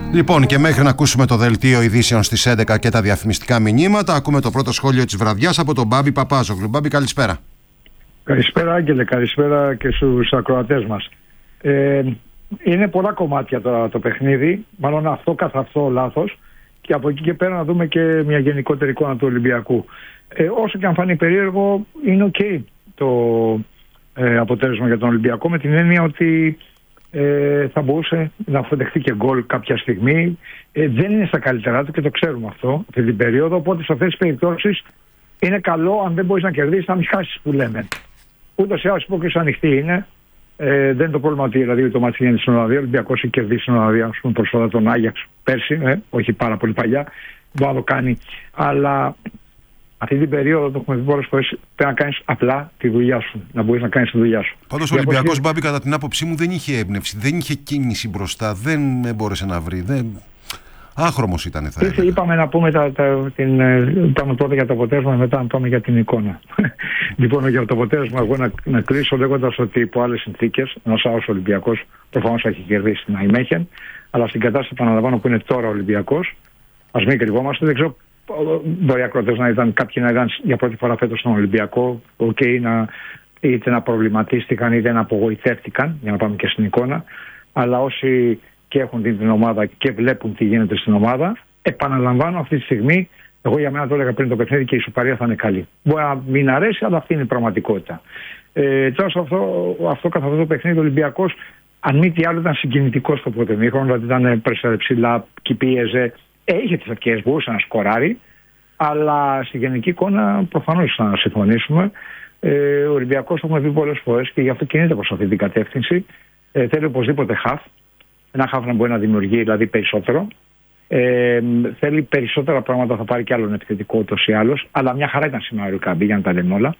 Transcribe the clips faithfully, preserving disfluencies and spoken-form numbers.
Λοιπόν, και μέχρι να ακούσουμε το δελτίο ειδήσεων στις έντεκα και τα διαφημιστικά μηνύματα, ακούμε το πρώτο σχόλιο της βραδιάς από τον Μπάμπη Παπάζογλου. Μπάμπη, καλησπέρα. Καλησπέρα, Άγγελε, καλησπέρα και στους ακροατές μας. Ε, είναι πολλά κομμάτια το, το παιχνίδι, μάλλον αυτό καθ' αυτό λάθος, και από εκεί και πέρα να δούμε και μια γενικότερη εικόνα του Ολυμπιακού. Ε, όσο και αν φανεί περίεργο, είναι ok το ε, αποτέλεσμα για τον Ολυμπιακό, με την έννοια ότι ε, θα μπορούσε να αποδεχτεί και γκολ κάποια στιγμή. Ε, δεν είναι στα καλύτερά του και το ξέρουμε αυτό αυτή την περίοδο, οπότε σε αυτές τις περιπτώσεις είναι καλό, αν δεν μπορείς να κερδίσεις, να μην χάσεις, που λέμε. Ούτως ή άλλως η υπόκριση ανοιχτή είναι. Ε, δεν είναι το πρόβλημα ότι δηλαδή, το μάτι γίνεται στην Ολλανδία. Ο Ολυμπιακός έχει κερδίσει στην Ολλανδία, ας πούμε, προσφάτα τον Άγιαξ πέρσι, ε, όχι πάρα πολύ παλιά. Μπορεί να το κάνει. Αλλά αυτή την περίοδο, το έχουμε πει πολλές φορές, πρέπει να κάνεις απλά τη δουλειά σου. Να μπορείς να κάνεις τη δουλειά σου. Πάντως ο Ολυμπιακός, και... Μπάμπη, κατά την άποψή μου, δεν είχε έμπνευση, δεν είχε κίνηση μπροστά, δεν μπόρεσε να βρει. Δεν... Άχρωμος ήταν, θα έλεγα. Είπαμε να πούμε τα, τα, την, είπαμε πρώτα για το αποτέλεσμα, μετά να πάμε για την εικόνα. Λοιπόν, για το αποτέλεσμα, εγώ να, να κλείσω λέγοντας ότι υπό άλλες συνθήκες, ένας άλλος Ολυμπιακός προφανώς έχει κερδίσει την Αϊμέχεν, αλλά στην κατάσταση, επαναλαμβάνω, που είναι τώρα ο Ολυμπιακός, ας μην κρυβόμαστε, δεν ξέρω, μπορεί οι ακροατές να ήταν, κάποιοι να ήταν για πρώτη φορά φέτος στον Ολυμπιακό, okay, να, είτε να προβληματίστηκαν είτε να απογοητεύτηκαν, για να πάμε και στην εικόνα, αλλά όσοι και έχουν δει την ομάδα και βλέπουν τι γίνεται στην ομάδα, επαναλαμβάνω, αυτή τη στιγμή, εγώ για μένα το έλεγα πριν το παιχνίδι, και η ισοπαλία θα είναι καλή. Μπορεί να μην αρέσει, αλλά αυτή είναι η πραγματικότητα. Ε, τώρα σε αυτό, αυτό καθ' αυτό το παιχνίδι, ο Ολυμπιακός, αν μη τι άλλο, ήταν συγκινητικός στο πρώτο ημίχρονο, δηλαδή ήταν πρέσαρε ψηλά, κυπίεζε, ε, είχε τις ευκαιρίες, μπορούσε να σκοράρει, αλλά στη γενική εικόνα προφανώς θα συμφωνήσουμε. Ε, ο Ολυμπιακός, το έχουμε πει πολλές φορές και γι' αυτό κινείται προς αυτή την κατεύθυνση. Ε, θέλει οπωσδήποτε χαφ. Ένα χάφ να μπορεί να δημιουργεί δηλαδή περισσότερο. Ε, θέλει περισσότερα πράγματα, θα πάρει και άλλον επιθετικό ούτως ή άλλως. Αλλά μια χαρά ήταν σήμερα ο Ρουκάμπη, για να τα λέμε όλα.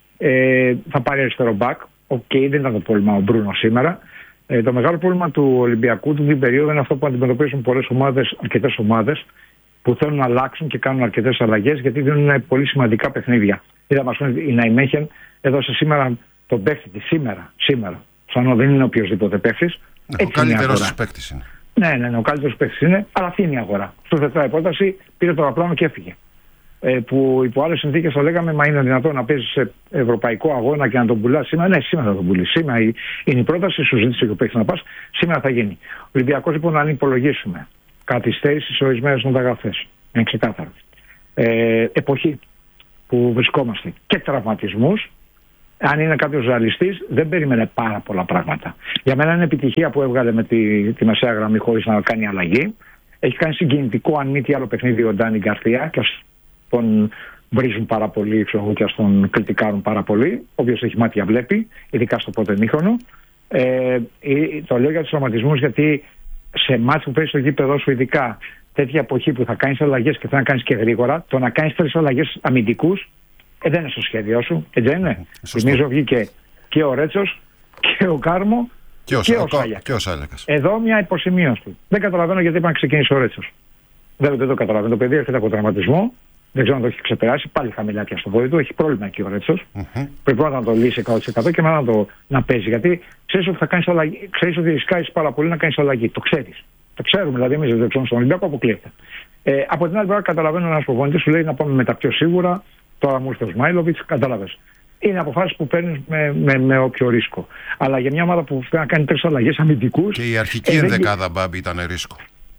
Ε, θα πάρει αριστερό μπακ. Οκ, okay, δεν ήταν το πρόβλημα ο Μπρούνο σήμερα. Ε, το μεγάλο πρόβλημα του Ολυμπιακού του την περίοδο είναι αυτό που αντιμετωπίζουν πολλές ομάδες, αρκετές ομάδες, που θέλουν να αλλάξουν και κάνουν αρκετές αλλαγές, γιατί δίνουν πολύ σημαντικά παιχνίδια. Είδαμε, ας πούμε, η Ναϊμέχεν έδωσε σήμερα τον παίκτη της. Σήμερα, σήμερα. Σαν δεν είναι οποιοδήποτε παίκτης. Ναι, ο καλύτερος παίκτης είναι. Ναι, ναι, ναι, ο καλύτερος παίκτης είναι, αλλά αυτή είναι η αγορά. Στο θετρά πρόταση πήρε το απλάνο και έφυγε. Ε, που υπό άλλες συνθήκες θα λέγαμε, μα είναι δυνατόν να παίζει σε ευρωπαϊκό αγώνα και να τον πουλάς σήμερα? Ναι, σήμερα θα τον πουλήσει. Σήμερα είναι η πρόταση, σου ζήτησε και ο παίκτης να πας. Σήμερα θα γίνει. Ο Ολυμπιακός, λοιπόν, αν υπολογίσουμε καθυστέρηση σε ορισμένες μεταγραφές, είναι ξεκάθαρο. Ε, εποχή που βρισκόμαστε και τραυματισμούς. Αν είναι κάποιος ρεαλιστής, δεν περίμενε πάρα πολλά πράγματα. Για μένα είναι επιτυχία που έβγαλε με τη, τη μεσαία γραμμή χωρίς να κάνει αλλαγή. Έχει κάνει συγκινητικό, αν μη τι άλλο, παιχνίδι ο Ντάνι Γκαρθία, και ας τον βρίζουν πάρα πολύ, ξέρω, και ας τον κριτικάρουν πάρα πολύ. Όποιος έχει μάτια βλέπει, ειδικά στο πρώτο ημίχρονο. Ε, το λέω για τους τραυματισμούς, γιατί σε μάτς που παίζει στο γήπεδο σου, ειδικά τέτοια εποχή που θα κάνεις αλλαγές και θα να κάνεις και γρήγορα, το να κάνεις τρεις αλλαγές αμυντικούς, Ε, δεν είναι στο σχέδιό σου, έτσι δεν είναι? Θυμίζω βγήκε και ο Ρέτσος και ο Κάρμο και ο, και ο, ο Σάλιακας. Εδώ μια υποσημείωση. Δεν καταλαβαίνω γιατί είπα να ξεκινήσει ο Ρέτσος. Δεν, δεν το καταλαβαίνω. Το παιδί έρχεται από τραυματισμό, δεν ξέρω αν το έχει ξεπεράσει, πάλι χαμηλά πια στο πόδι του, έχει πρόβλημα εκεί ο Ρέτσος. Mm-hmm. Πρέπει πρώτα να το λύσει εκατό τοις εκατό και μετά να, το, να παίζει. Γιατί ξέρεις ότι θα κάνεις αλλαγή, ξέρεις ότι ρισκάρεις πάρα πολύ να κάνεις αλλαγή. Το ξέρεις. Το ξέρουμε, δηλαδή εμείς δεν ξέρουμε στον Ολυμπιακό, αποκλείεται. Ε, από την άλλη πλευρά, καταλαβαίνω ένας προπονητής σου λέει να πάμε με τα πιο σίγουρα. Τώρα μου ήρθε ο Σμάιλοβιτς, κατάλαβες. Είναι αποφάσεις που παίρνεις με, με, με όποιο ρίσκο. Αλλά για μια ομάδα που θέλει να κάνει τρεις αλλαγές αμυντικούς. Και η αρχική ε, ενδεκάδα, δεν... Μπάμπη, ήταν ρίσκο.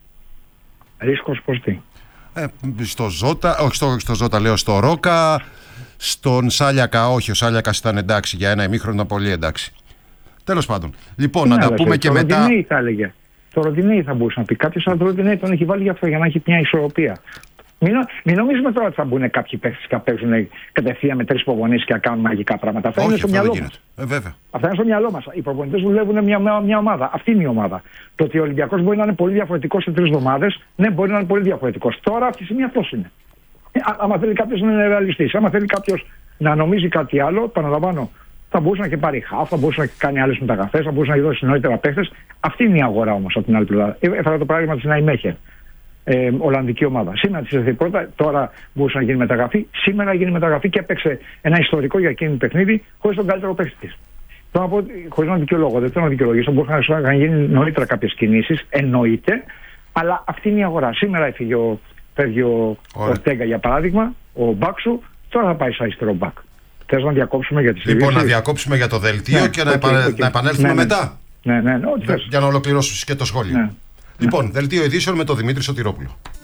Ρίσκος πως τι? Ε, στο Ζώτα, όχι στο, στο Ζώτα, λέω στο Ρόκα. Στον Σάλιακα, όχι. Ο Σάλιακας ήταν εντάξει για ένα ημίχρονο, ήταν πολύ εντάξει. Τέλος πάντων. Λοιπόν, να τα πούμε και μετά. Το Ροντινέι θα έλεγε. Το Ροντινέι θα μπορούσε να πει κάποιος, αλλά το Ροντινέι τον έχει βάλει για αυτό, για να έχει μια ισορροπία. Μην, μην νομίζουμε τώρα ότι θα μπουν κάποιοι παίκτες και θα παίζουν κατευθείαν με τρεις προπονήσεις και να κάνουν μαγικά πράγματα. Αυτά όχι, είναι στο μυαλό μας. Ε, βέβαια. Αυτά είναι στο μυαλό μας. Οι προπονητές δουλεύουν μια, μια, μια ομάδα. Αυτή είναι η ομάδα. Το ότι ο Ολυμπιακός μπορεί να είναι πολύ διαφορετικός σε τρεις εβδομάδες, ναι, μπορεί να είναι πολύ διαφορετικός. Τώρα αυτή τη στιγμή αυτός είναι. Ε, άμα θέλει κάποιος να είναι ρεαλιστής, άμα θέλει κάποιος να νομίζει κάτι άλλο, επαναλαμβάνω, θα μπορούσε να και πάρει χαφ, θα μπορούσε να κάνει άλλες μεταγραφές, θα μπορούσε να δώσει νωρίτερα παίκτες. Αυτή είναι η αγορά όμως από την άλλη πλευρά. Έφερα το παράδειγμα της Ναϊμέχεν. Ε, Ολλανδική ομάδα. Σήμερα τη ήρθε πρώτα, τώρα μπορούσε να γίνει μεταγραφή. Σήμερα γίνει μεταγραφή και έπαιξε ένα ιστορικό για εκείνη παιχνίδι χωρίς τον καλύτερο παίκτη της. Θέλω να πω, χωρίς να δικαιολόγω, δεν θέλω να δικαιολογήσω, μπορούσαν να γίνει νωρίτερα κάποιες κινήσεις, εννοείται, Αλλά αυτή είναι η αγορά. Σήμερα έφυγε ο, φεύγει ο Ορτέγκα για παράδειγμα, ο Μπάξου, τώρα θα πάει σε αριστερό μπακ. Θες να διακόψουμε για τις Λοιπόν, ειδήσεις? να διακόψουμε για το δελτίο ναι, και okay, να, επα... okay. να επανέλθουμε ναι, ναι. μετά. Ναι, ναι, ναι, ό,τι για να ολοκληρώσεις και το σχόλιο. Ναι. Λοιπόν, δελτίο ειδήσεων με τον Δημήτρη Σωτηρόπουλο.